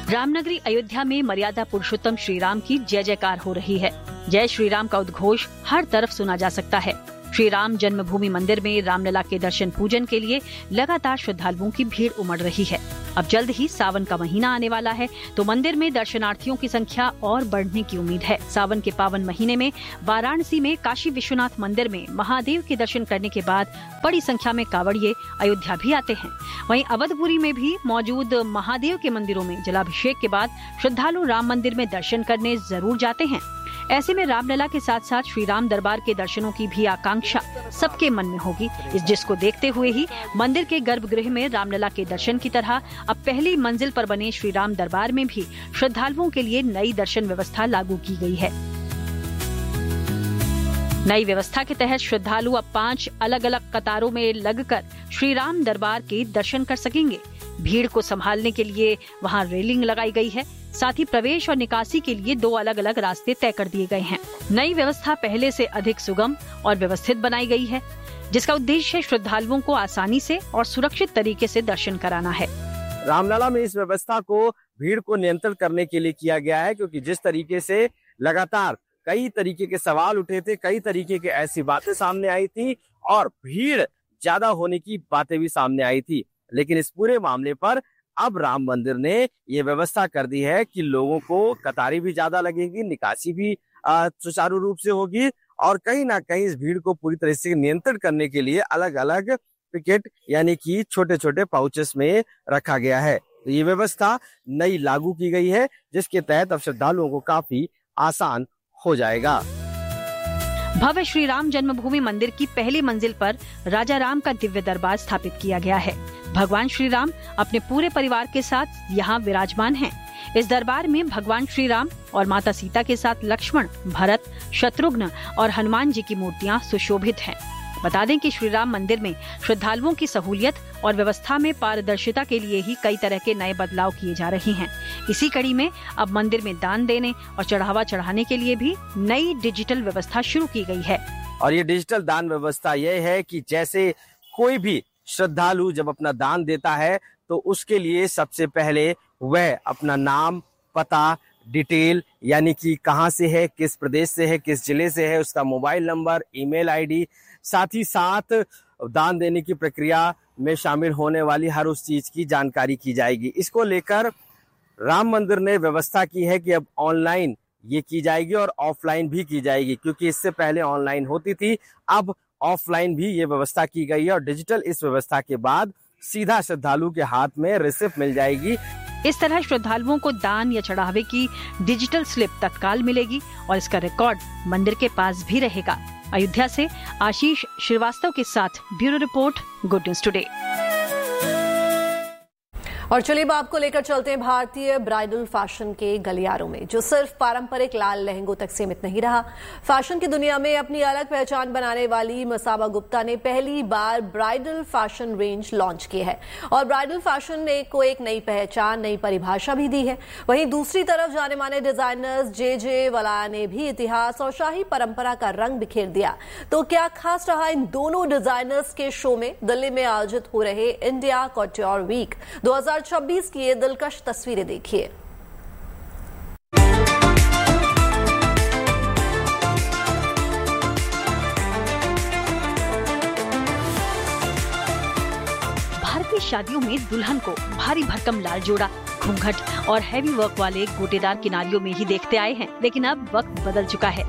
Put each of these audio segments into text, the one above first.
रामनगरी अयोध्या में मर्यादा पुरुषोत्तम श्री राम की जय जयकार हो रही है। जय श्री राम का उद्घोष हर तरफ सुना जा सकता है। श्री राम जन्मभूमि मंदिर में रामलला के दर्शन पूजन के लिए लगातार श्रद्धालुओं की भीड़ उमड़ रही है। अब जल्द ही सावन का महीना आने वाला है, तो मंदिर में दर्शनार्थियों की संख्या और बढ़ने की उम्मीद है। सावन के पावन महीने में वाराणसी में काशी विश्वनाथ मंदिर में महादेव के दर्शन करने के बाद बड़ी संख्या में कांवड़िए अयोध्या भी आते हैं। वहीं अवधपुरी में भी मौजूद महादेव के मंदिरों में जलाभिषेक के बाद श्रद्धालु राम मंदिर में दर्शन करने जरूर जाते हैं। ऐसे में रामलला के साथ साथ श्री राम दरबार के दर्शनों की भी आकांक्षा सबके मन में होगी, जिसको देखते हुए ही मंदिर के गर्भगृह में रामलला के दर्शन की तरह अब पहली मंजिल पर बने श्री राम दरबार में भी श्रद्धालुओं के लिए नई दर्शन व्यवस्था लागू की गई है। नई व्यवस्था के तहत श्रद्धालु अब 5 अलग अलग कतारों में लगकर श्री राम दरबार के दर्शन कर सकेंगे। भीड़ को संभालने के लिए वहां रेलिंग लगाई गई है। साथ ही प्रवेश और निकासी के लिए 2 अलग अलग रास्ते तय कर दिए गए हैं। नई व्यवस्था पहले से अधिक सुगम और व्यवस्थित बनाई गई है, जिसका उद्देश्य श्रद्धालुओं को आसानी से और सुरक्षित तरीके से दर्शन कराना है। रामलला में इस व्यवस्था को भीड़ को नियंत्रण करने के लिए किया गया है, क्योंकि जिस तरीके से लगातार कई तरीके के सवाल उठे थे, कई तरीके की ऐसी बातें सामने आई थी और भीड़ ज्यादा होने की बातें भी सामने आई थी, लेकिन इस पूरे मामले पर अब राम मंदिर ने ये व्यवस्था कर दी है कि लोगों को कतारें भी ज्यादा लगेगी, निकासी भी सुचारू रूप से होगी और कहीं ना कहीं इस भीड़ को पूरी तरह से नियंत्रण करने के लिए अलग अलग पिकेट यानी कि छोटे छोटे पाउचेस में रखा गया है। तो ये व्यवस्था नई लागू की गई है, जिसके तहत अब श्रद्धालुओं को काफी आसान हो जाएगा। भव्य श्री राम जन्मभूमि मंदिर की पहली मंजिल पर राजा राम का दिव्य दरबार स्थापित किया गया है। भगवान श्री राम अपने पूरे परिवार के साथ यहाँ विराजमान हैं। इस दरबार में भगवान श्री राम और माता सीता के साथ लक्ष्मण, भरत, शत्रुघ्न और हनुमान जी की मूर्तियाँ सुशोभित हैं। बता दें कि श्री राम मंदिर में श्रद्धालुओं की सहूलियत और व्यवस्था में पारदर्शिता के लिए ही कई तरह के नए बदलाव किए जा रहे हैं। इसी कड़ी में अब मंदिर में दान देने और चढ़ावा चढ़ाने के लिए भी नई डिजिटल व्यवस्था शुरू की गई है। और ये डिजिटल दान व्यवस्था यह है कि जैसे कोई भी श्रद्धालु जब अपना दान देता है तो उसके लिए सबसे पहले वह अपना नाम, पता, डिटेल यानी कि कहाँ से है, किस प्रदेश से है, किस जिले से है, उसका मोबाइल नंबर, ईमेल आईडी, साथ ही साथ दान देने की प्रक्रिया में शामिल होने वाली हर उस चीज की जानकारी की जाएगी। इसको लेकर राम मंदिर ने व्यवस्था की है कि अब ऑनलाइन ये की जाएगी और ऑफलाइन भी की जाएगी, क्योंकि इससे पहले ऑनलाइन होती थी, अब ऑफलाइन भी ये व्यवस्था की गई है और डिजिटल इस व्यवस्था के बाद सीधा श्रद्धालु के हाथ में रिसिप्ट मिल जाएगी। इस तरह श्रद्धालुओं को दान या चढ़ावे की डिजिटल स्लिप तत्काल मिलेगी और इसका रिकॉर्ड मंदिर के पास भी रहेगा। अयोध्या से आशीष श्रीवास्तव के साथ bureau report, good news today. और चलिए अब आपको लेकर चलते हैं भारतीय ब्राइडल फैशन के गलियारों में, जो सिर्फ पारंपरिक लाल लहंगों तक सीमित नहीं रहा। फैशन की दुनिया में अपनी अलग पहचान बनाने वाली मसाबा गुप्ता ने पहली बार ब्राइडल फैशन रेंज लॉन्च की है और ब्राइडल फैशन को एक नई पहचान, नई परिभाषा भी दी है। वहीं दूसरी तरफ जाने माने डिजाइनर्स जे वलाया ने भी इतिहास और शाही परंपरा का रंग बिखेर दिया। तो क्या खास रहा इन दोनों डिजाइनर्स के शो में? दिल्ली में आयोजित हो रहे इंडिया कॉट्योर वीक 2026 की ये दिलकश तस्वीरें देखिए। भारतीय शादियों में दुल्हन को भारी भरकम लाल जोड़ा, घूंघट और हैवी वर्क वाले गोटेदार किनारियों में ही देखते आए हैं, लेकिन अब वक्त बदल चुका है।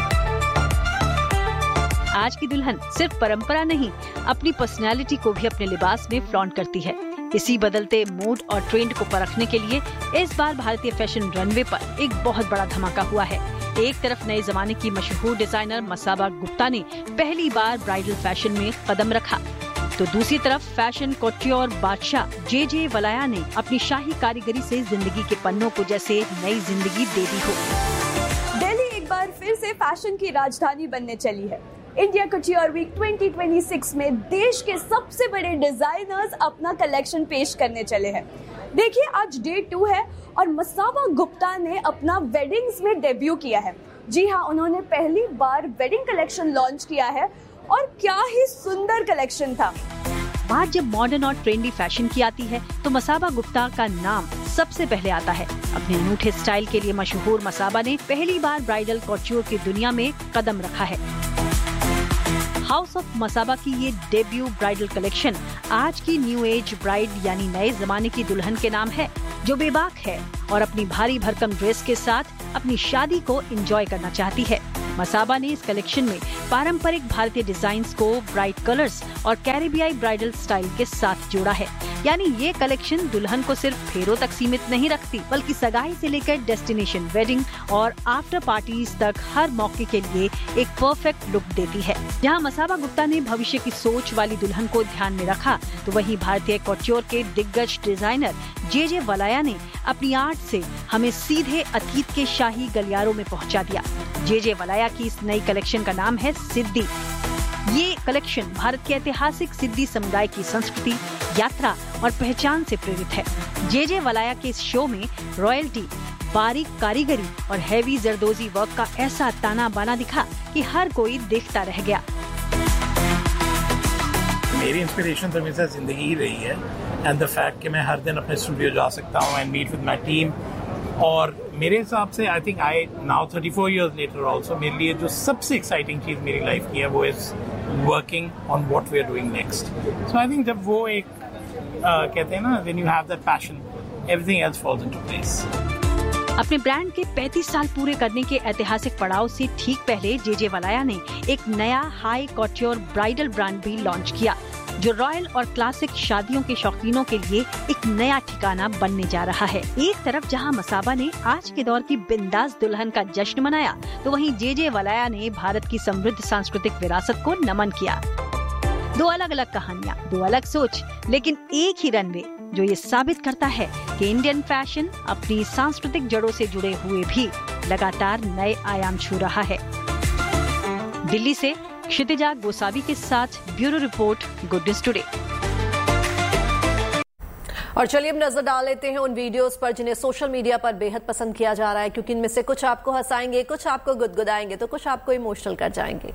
आज की दुल्हन सिर्फ परंपरा नहीं, अपनी पर्सनैलिटी को भी अपने लिबास में फ्लॉन्ट करती है। इसी बदलते मूड और ट्रेंड को परखने के लिए इस बार भारतीय फैशन रनवे पर एक बहुत बड़ा धमाका हुआ है। एक तरफ नए जमाने की मशहूर डिजाइनर मसाबा गुप्ता ने पहली बार ब्राइडल फैशन में कदम रखा, तो दूसरी तरफ फैशन कॉट्योर बादशाह जे वलाया ने अपनी शाही कारीगरी से जिंदगी के पन्नों को जैसे नई जिंदगी दे दी हो। दिल्ली एक बार फिर से फैशन की राजधानी बनने चली है। इंडिया कॉट्योर वीक 2026 में देश के सबसे बड़े डिजाइनर्स अपना कलेक्शन पेश करने चले हैं। देखिए, आज डे 2 है और मसाबा गुप्ता ने अपना वेडिंग्स में डेब्यू किया है। जी हाँ, उन्होंने पहली बार वेडिंग कलेक्शन लॉन्च किया है और क्या ही सुंदर कलेक्शन था। बात जब मॉडर्न और ट्रेंडी फैशन की आती है तो मसाबा गुप्ता का नाम सबसे पहले आता है। अपने अनूठे स्टाइल के लिए मशहूर मसाबा ने पहली बार ब्राइडल कॉट्यूर की दुनिया में कदम रखा है। हाउस ऑफ मसाबा की ये डेब्यू ब्राइडल कलेक्शन आज की न्यू एज ब्राइड यानी नए जमाने की दुल्हन के नाम है, जो बेबाक है और अपनी भारी भरकम ड्रेस के साथ अपनी शादी को एंजॉय करना चाहती है। मसाबा ने इस कलेक्शन में पारंपरिक भारतीय डिजाइन्स को ब्राइट कलर्स और कैरिबियाई ब्राइडल स्टाइल के साथ जोड़ा है। यानी ये कलेक्शन दुल्हन को सिर्फ फेरों तक सीमित नहीं रखती, बल्कि सगाई से लेकर डेस्टिनेशन वेडिंग और आफ्टर पार्टीज तक हर मौके के लिए एक परफेक्ट लुक देती है। जहां मसाबा गुप्ता ने भविष्य की सोच वाली दुल्हन को ध्यान में रखा, तो वहीं भारतीय कॉट्योर के दिग्गज डिजाइनर जे वलाया ने अपनी आर्ट से हमें सीधे अतीत के शाही गलियारों में पहुंचा दिया। जे वलाया की इस नई कलेक्शन का नाम है सिद्धि। ये कलेक्शन भारत के ऐतिहासिक सिद्धि समुदाय की संस्कृति, यात्रा और पहचान से प्रेरित है। जे वलाया के इस शो में रॉयल्टी, बारीक कारीगरी और हैवी जरदोजी वर्क का ऐसा ताना बाना दिखा कि हर कोई देखता रह गया। मेरी इंस्पिरेशन तो हमेशा जिंदगी ही रही है एंड द फैक्ट कि मैं हर दिन अपने स्टूडियो जा सकता हूँ and meet with my team. और मेरे हिसाब से I think I now 34 years later also मेरे लिए जो सबसे एक्साइटिंग चीज़ मेरी लाइफ की है वो is working on what we are doing next. So I think जब वो एक कहते हैं ना when you have that passion everything else falls into place. अपने ब्रांड के 35 साल पूरे करने के ऐतिहासिक पड़ाव से ठीक पहले जे वलाया ने एक नया हाई कॉट्योर ब्राइडल ब्रांड भी लॉन्च किया, जो रॉयल और क्लासिक शादियों के शौकीनों के लिए एक नया ठिकाना बनने जा रहा है। एक तरफ जहां मसाबा ने आज के दौर की बिंदास दुल्हन का जश्न मनाया, तो वहीं जे वलाया ने भारत की समृद्ध सांस्कृतिक विरासत को नमन किया। दो अलग अलग कहानियां, दो अलग सोच, लेकिन एक ही रनवे, जो ये साबित करता है कि इंडियन फैशन अपनी सांस्कृतिक जड़ों से जुड़े हुए भी लगातार नए आयाम छू रहा है। दिल्ली से क्षितिजा गोसावी के साथ bureau report, good news today. और चलिए अब नजर डाल लेते हैं उन वीडियोस पर जिन्हें सोशल मीडिया पर बेहद पसंद किया जा रहा है, क्योंकि इनमें से कुछ आपको हंसाएंगे, कुछ आपको गुदगुदाएंगे, तो कुछ आपको इमोशनल कर जाएंगे।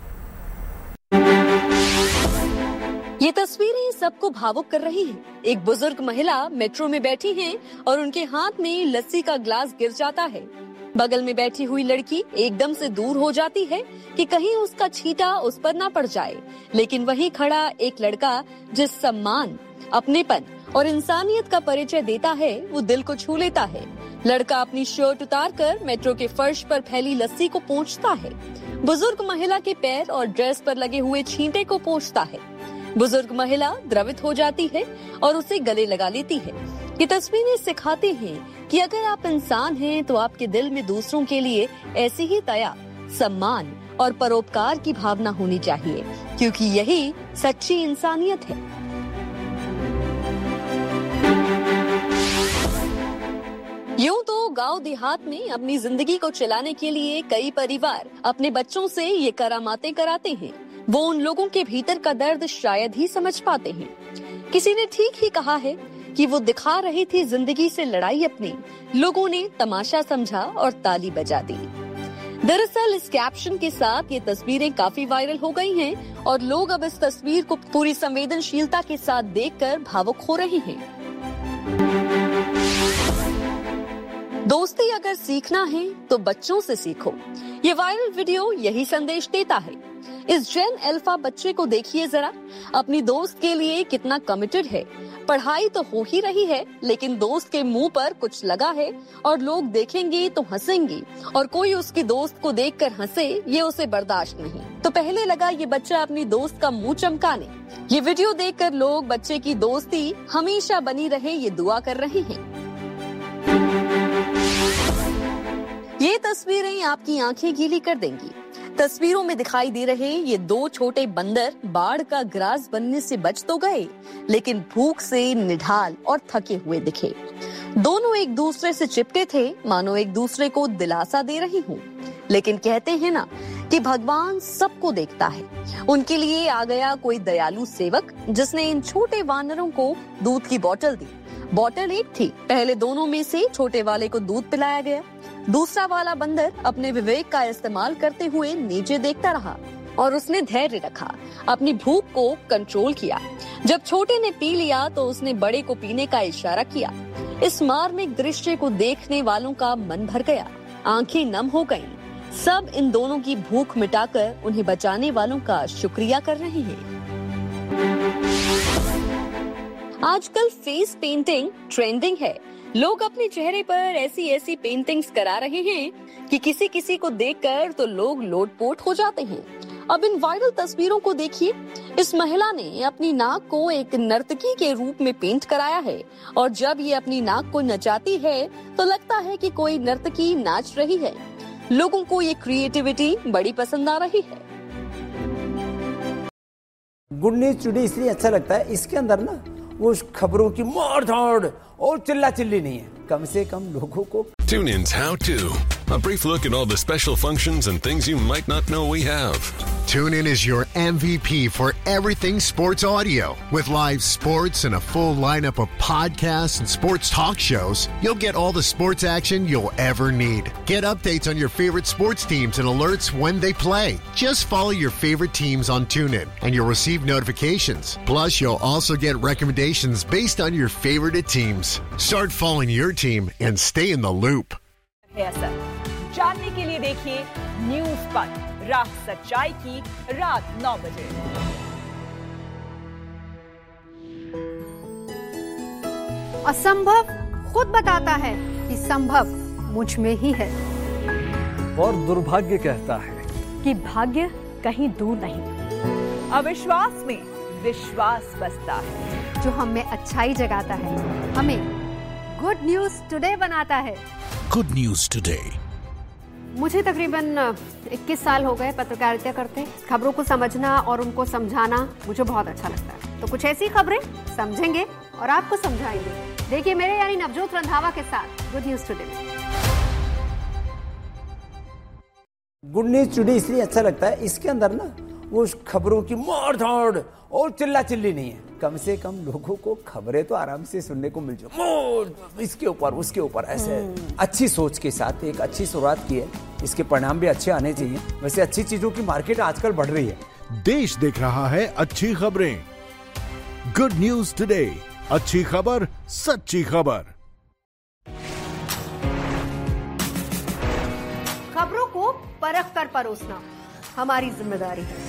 ये तस्वीरें सबको भावुक कर रही हैं। एक बुजुर्ग महिला मेट्रो में बैठी हैं और उनके हाथ में लस्सी का ग्लास गिर जाता है। बगल में बैठी हुई लड़की एकदम से दूर हो जाती है कि कहीं उसका छींटा उस पर ना पड़ जाए, लेकिन वहीं खड़ा एक लड़का जिस सम्मान, अपनेपन और इंसानियत का परिचय देता है, वो दिल को छू लेता है। लड़का अपनी शर्ट उतारकर मेट्रो के फर्श पर फैली लस्सी को पोंछता है। बुजुर्ग महिला के पैर और ड्रेस पर लगे हुए छींटे को पोंछता है। बुजुर्ग महिला द्रवित हो जाती है और उसे गले लगा लेती है। ये तस्वीरें सिखाती हैं कि अगर आप इंसान हैं तो आपके दिल में दूसरों के लिए ऐसी ही दया, सम्मान और परोपकार की भावना होनी चाहिए, क्योंकि यही सच्ची इंसानियत है। यूं तो गांव देहात में अपनी जिंदगी को चलाने के लिए कई परिवार अपने बच्चों से ये करामातें कराते हैं। वो उन लोगों के भीतर का दर्द शायद ही समझ पाते हैं। किसी ने ठीक ही कहा है कि वो दिखा रही थी जिंदगी से लड़ाई अपनी, लोगों ने तमाशा समझा और ताली बजा दी। दरअसल इस कैप्शन के साथ ये तस्वीरें काफी वायरल हो गई हैं और लोग अब इस तस्वीर को पूरी संवेदनशीलता के साथ देखकर भावुक हो रहे हैं। दोस्ती अगर सीखना है तो बच्चों से सीखो। ये वायरल वीडियो यही संदेश देता है। इस जेन अल्फा बच्चे को देखिए जरा, अपनी दोस्त के लिए कितना कमिटेड है। पढ़ाई तो हो ही रही है, लेकिन दोस्त के मुंह पर कुछ लगा है और लोग देखेंगे तो हंसेंगे, और कोई उसकी दोस्त को देखकर हंसे ये उसे बर्दाश्त नहीं। तो पहले लगा ये बच्चा अपनी दोस्त का मुंह चमकाने। ये वीडियो देखकर लोग बच्चे की दोस्ती हमेशा बनी रहे ये दुआ कर रहे हैं। ये तस्वीरें आपकी आंखें गीली कर देंगी। तस्वीरों में दिखाई दे रहे ये दो छोटे बंदर बाढ़ का ग्रास बनने से बच तो गए, लेकिन भूख से निढाल और थके हुए दिखे। दोनों एक दूसरे से चिपके थे, मानो एक दूसरे को दिलासा दे रही हूँ। लेकिन कहते हैं ना कि भगवान सबको देखता है। उनके लिए आ गया कोई दयालु सेवक, जिसने इन छोटे वानरों को दूध की बोतल दी। बोतल एक थी। पहले दोनों में से छोटे वाले को दूध पिलाया गया। दूसरा वाला बंदर अपने विवेक का इस्तेमाल करते हुए नीचे देखता रहा और उसने धैर्य रखा, अपनी भूख को कंट्रोल किया। जब छोटे ने पी लिया तो उसने बड़े को पीने का इशारा किया। इस मार्मिक दृश्य को देखने वालों का मन भर गया, आंखें नम हो गईं। सब इन दोनों की भूख मिटाकर उन्हें बचाने वालों का शुक्रिया कर रहे हैं। आजकल फेस पेंटिंग ट्रेंडिंग है। लोग अपने चेहरे पर ऐसी पेंटिंग्स करा रहे हैं कि किसी किसी को देखकर तो लोग लोटपोट हो जाते हैं। अब इन वायरल तस्वीरों को देखिए। इस महिला ने अपनी नाक को एक नर्तकी के रूप में पेंट कराया है और जब ये अपनी नाक को नचाती है तो लगता है कि कोई नर्तकी नाच रही है। लोगों को ये क्रिएटिविटी बड़ी पसंद आ रही है। गुड न्यूज टुडे इसलिए अच्छा लगता है, इसके अंदर ना वो खबरों की मार धाड़ और चिल्ला चिल्ली नहीं है, कम से कम लोगों को। Tune in's How To. A brief look at all the special functions and things you might not know we have. Tune In is your MVP for everything sports audio. With live sports and a full lineup of podcasts and sports talk shows, you'll get all the sports action you'll ever need. Get updates on your favorite sports teams and alerts when they play. Just follow your favorite teams on TuneIn and you'll receive notifications. Plus, you'll also get recommendations based on your favorite teams. Start following your team and stay in the loop. जानने के लिए देखिए news पर राह सच्चाई की रात 9 बजे। असंभव खुद बताता है कि संभव मुझ में ही है, और दुर्भाग्य कहता है कि भाग्य कहीं दूर नहीं। अविश्वास में विश्वास बसता है। जो हमें अच्छाई जगाता है, हमें गुड न्यूज टुडे बनाता है। Good news today. मुझे तकरीबन 21 साल हो गए पत्रकारिता करते। खबरों को समझना और उनको समझाना मुझे बहुत अच्छा लगता है। तो कुछ ऐसी खबरें समझेंगे और आपको समझाएंगे। देखिए मेरे यानी नवजोत रंधावा के साथ गुड न्यूज टुडे में। गुड न्यूज टुडे इसलिए अच्छा लगता है, इसके अंदर ना वो खबरों की मार धाड़ और चिल्ला चिल्ली नहीं है, कम से कम लोगों को खबरें तो आराम से सुनने को मिल जाए। इसके ऊपर उसके ऊपर ऐसे अच्छी सोच के साथ एक अच्छी शुरुआत की है, इसके परिणाम भी अच्छे आने चाहिए। वैसे अच्छी चीजों की मार्केट आजकल बढ़ रही है। देश देख रहा है अच्छी खबरें। गुड न्यूज टुडे, अच्छी खबर सच्ची खबर। खबरों को परख कर परोसना हमारी जिम्मेदारी है।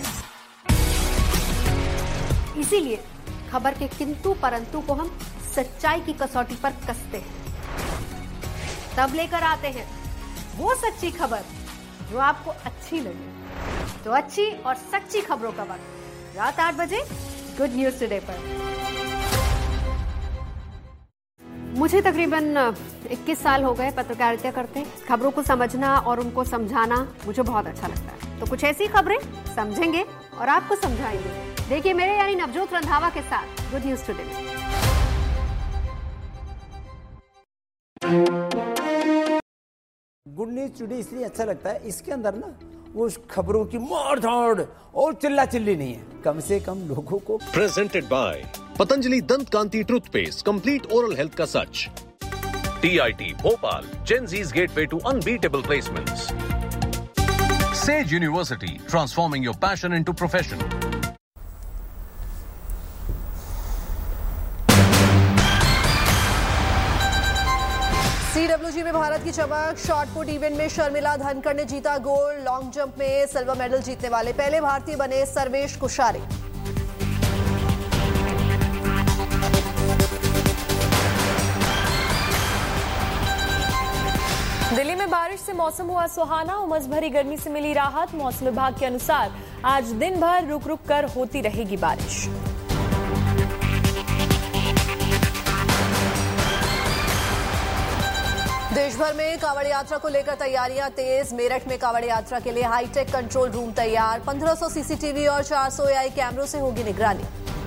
इसीलिए खबर के किंतु परंतु को हम सच्चाई की कसौटी पर कसते हैं, तब लेकर आते हैं वो सच्ची खबर जो आपको अच्छी लगे। तो अच्छी और सच्ची खबरों का वक्त रात 8 बजे गुड न्यूज टुडे पर। मुझे तकरीबन 21 साल हो गए पत्रकारिता करते। खबरों को समझना और उनको समझाना मुझे बहुत अच्छा लगता है। तो कुछ ऐसी खबरें समझेंगे और आपको समझाएंगे। देखिए मेरे यानी नवजोत रंधावा के साथ गुड न्यूज टुडे में। गुड न्यूज टुडे इसलिए अच्छा लगता है, इसके अंदर ना वो खबरों की मार धाड़ और चिल्ला चिल्ली नहीं है, कम से कम लोगों को। प्रेजेंटेड बाय पतंजलि दंत कांति टूथपेस्ट, कंप्लीट ओरल हेल्थ का सच। TIT Bhopal, Gen Z's gateway to unbeatable placements. Sage University, transforming your passion into profession. CWG में भारत की चमक। शॉट पुट इवेंट में शर्मिला धनखड़ ने जीता गोल्ड। लॉन्ग जंप में सिल्वर मेडल जीतने वाले पहले भारतीय बने सर्वेश कुशारी। दिल्ली में बारिश से मौसम हुआ सुहाना। उमस भरी गर्मी से मिली राहत। मौसम विभाग के अनुसार आज दिन भर रुक रुक कर होती रहेगी बारिश। देश भर में कांवड़ यात्रा को लेकर तैयारियां तेज। मेरठ में कांवड़ यात्रा के लिए हाईटेक कंट्रोल रूम तैयार। 1500 सीसीटीवी और 400 AI कैमरों से होगी निगरानी।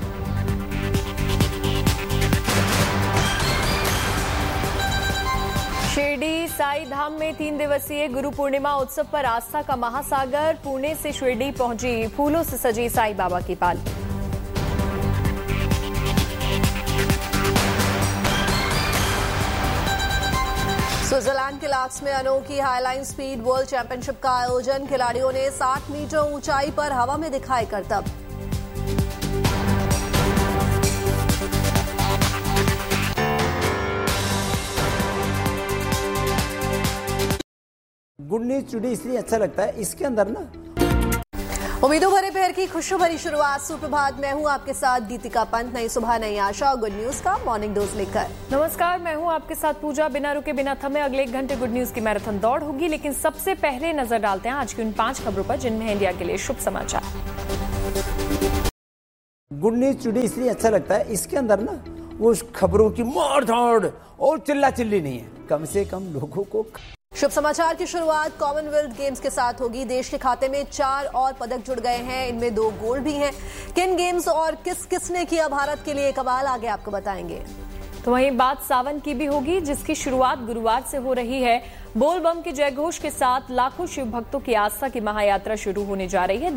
शिरडी साई धाम में 3 दिवसीय गुरु पूर्णिमा उत्सव पर आस्था का महासागर। पुणे से शिरडी पहुंची फूलों से सजी साई बाबा की पालकी। स्विट्जरलैंड के लाक्स में अनोखी हाईलाइन स्पीड वर्ल्ड चैंपियनशिप का आयोजन। खिलाड़ियों ने 60 मीटर ऊंचाई पर हवा में दिखाए करतब। गुड न्यूज टुडे इसलिए अच्छा लगता है, इसके अंदर ना उम्मीदों भरे पहर की खुशो भरी शुरुआत। सुप्रभात, मैं हूं आपके साथ दीपिका पंत। नई सुबह नई आशा और गुड न्यूज का मॉर्निंग डोज लेकर। नमस्कार, मैं हूं आपके साथ पूजा। बिना रुके बिना थमे अगले 1 घंटे गुड न्यूज की मैराथन दौड़ होगी, लेकिन सबसे पहले नजर डालते हैं आज की उन 5 खबरों पर जिनमें इंडिया के लिए शुभ समाचार। गुड न्यूज टुडे इसलिए अच्छा लगता है, इसके अंदर ना वो खबरों की मार धाड़ और चिल्ला चिल्ली नहीं है, कम से कम लोगों को। शुभ समाचार की शुरुआत कॉमनवेल्थ गेम्स के साथ होगी। देश के खाते में 4 और पदक जुड़ गए हैं, इनमें 2 गोल्ड भी हैं। किन गेम्स और किसने किया भारत के लिए कमाल, आगे आपको बताएंगे। तो वहीं बात सावन की भी होगी, जिसकी शुरुआत गुरुवार से हो रही है। बोल बम के जयघोष के साथ लाखों शिव भक्तों की आस्था की महायात्रा शुरू होने जा रही है।